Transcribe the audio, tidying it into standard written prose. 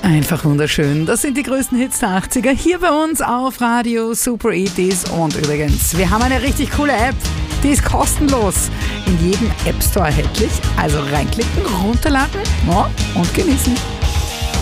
Einfach wunderschön. Das sind die größten Hits der 80er hier bei uns auf Radio Super 80s. Und übrigens, wir haben eine richtig coole App. Die ist kostenlos. In jedem App Store erhältlich. Also reinklicken, runterladen und genießen.